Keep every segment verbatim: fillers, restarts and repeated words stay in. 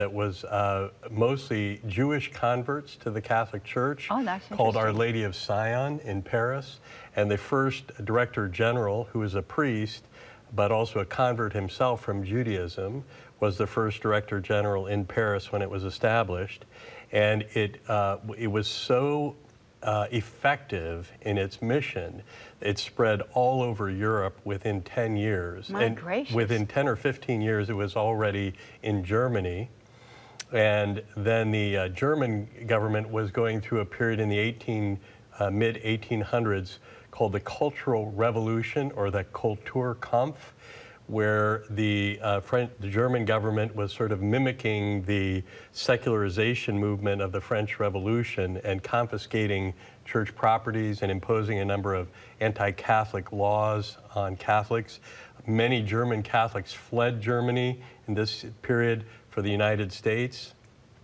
that was uh, mostly Jewish converts to the Catholic Church, oh, that's called Our Lady of Sion in Paris. And the first Director General, who was a priest, but also a convert himself from Judaism, was the first Director General in Paris when it was established. And it, uh, it was so uh, effective in its mission, it spread all over Europe within ten years. My and gracious. Within ten or fifteen years, it was already in Germany. And then the uh, German government was going through a period in the eighteen, uh, mid eighteen hundreds called the Cultural Revolution, or the Kulturkampf, where the, uh, French, the German government was sort of mimicking the secularization movement of the French Revolution and confiscating church properties and imposing a number of anti-Catholic laws on Catholics. Many German Catholics fled Germany in this period for the United States,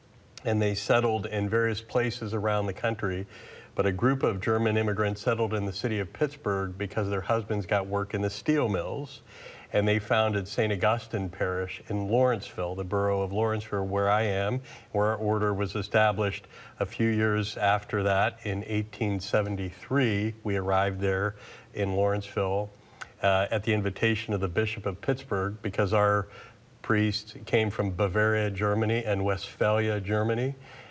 and they settled in various places around the country. But a group of German immigrants settled in the city of Pittsburgh because their husbands got work in the steel mills, and they founded Saint Augustine Parish in Lawrenceville, the borough of Lawrenceville, where I am, where our order was established a few years after that. In eighteen seventy-three, we arrived there in Lawrenceville uh, at the invitation of the Bishop of Pittsburgh, because our priests came from Bavaria, Germany, and Westphalia, Germany,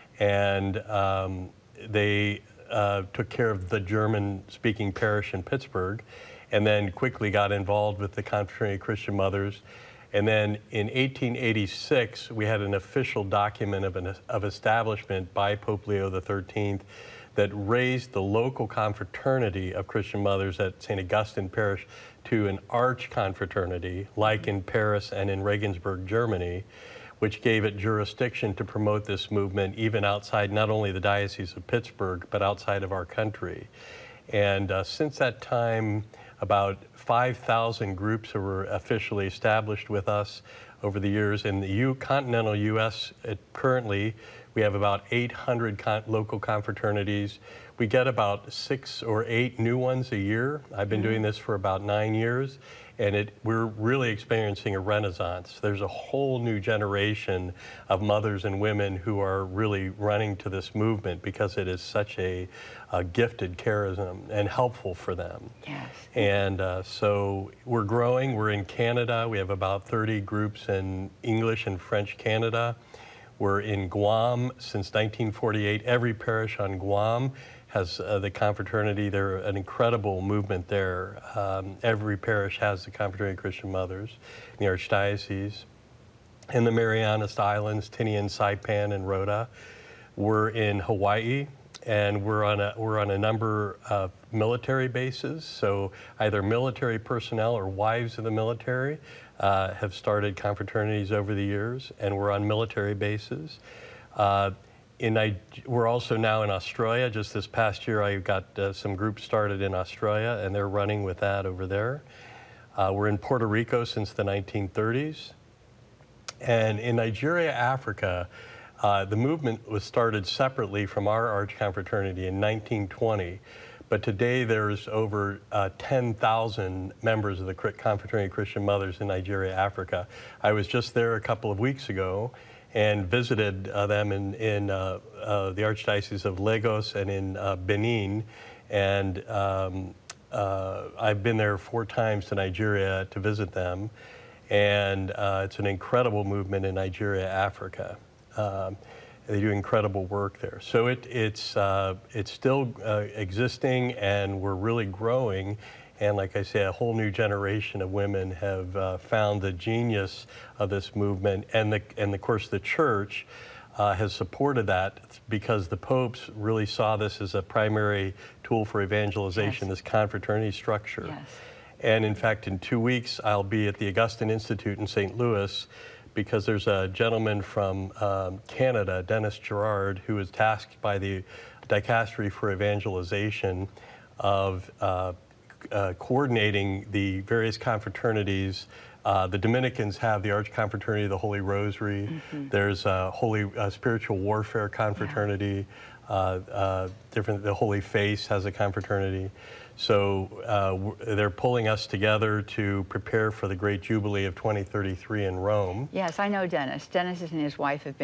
and um, they uh, took care of the German-speaking parish in Pittsburgh, and then quickly got involved with the Confraternity of Christian Mothers. And then in eighteen eighty-six, we had an official document of, an, of establishment by Pope Leo the thirteenth that raised the local confraternity of Christian Mothers at Saint Augustine Parish to an arch confraternity, like in Paris and in Regensburg, Germany, which gave it jurisdiction to promote this movement even outside not only the Diocese of Pittsburgh, but outside of our country. And uh, since that time, about five thousand groups were officially established with us over the years. In the U continental U S, it, currently, we have about eight hundred con local confraternities. We get about six or eight new ones a year. I've been mm-hmm. doing this for about nine years, and it, we're really experiencing a renaissance. There's a whole new generation of mothers and women who are really running to this movement because it is such a, a gifted charism and helpful for them. Yes. And uh, so we're growing. We're in Canada. We have about thirty groups in English and French Canada. We're in Guam since nineteen forty-eight. Every parish on Guam has uh, the confraternity. They're an incredible movement there. Um, every parish has the Confraternity of Christian Mothers in the Archdiocese. In the Marianas Islands, Tinian, Saipan, and Rota. We're in Hawaii, and we're on a, we're on a number of military bases. So either military personnel or wives of the military uh, have started confraternities over the years, and we're on military bases. Uh, In, we're also now in Australia. Just this past year, I got uh, some groups started in Australia, and they're running with that over there. Uh, we're in Puerto Rico since the nineteen thirties. And in Nigeria, Africa, uh, the movement was started separately from our Arch Confraternity in nineteen twenty. But today, there's over uh, ten thousand members of the Confraternity of Christian Mothers in Nigeria, Africa. I was just there a couple of weeks ago and visited uh, them in, in uh, uh, the Archdiocese of Lagos and in uh, Benin. And um, uh, I've been there four times to Nigeria to visit them. And uh, it's an incredible movement in Nigeria, Africa. Um, they do incredible work there. So it, it's, uh, it's still uh, existing, and we're really growing. And like I say, a whole new generation of women have uh, found the genius of this movement. And, the, and of course, the church uh, has supported that because the popes really saw this as a primary tool for evangelization, yes. This confraternity structure. Yes. And in fact, in two weeks, I'll be at the Augustine Institute in Saint Louis, because there's a gentleman from um, Canada, Dennis Gerard, who is tasked by the Dicastery for Evangelization of uh, Uh, coordinating the various confraternities. Uh, the Dominicans have the Arch Confraternity of the Holy Rosary. Mm-hmm. There's a Holy uh, Spiritual Warfare Confraternity. Yeah. Uh, uh, different, the Holy Face has a confraternity. So uh, they're pulling us together to prepare for the Great Jubilee of twenty thirty-three in Rome. Yes, I know Dennis. Dennis and his wife have been